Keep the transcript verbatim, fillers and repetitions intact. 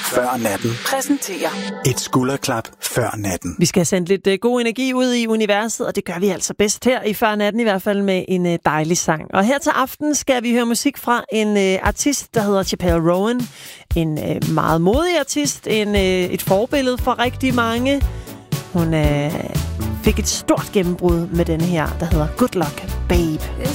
før natten præsenterer et skulderklap før natten. Vi skal have sendt lidt uh, god energi ud i universet, og det gør vi altså bedst her i Før Natten, i hvert fald med en uh, dejlig sang. Og her til aften skal vi høre musik fra en uh, artist, der hedder Chappell Roan. En uh, meget modig artist, en, uh, et forbillede for rigtig mange. Hun uh, fik et stort gennembrud med denne her, der hedder Good Luck Babe.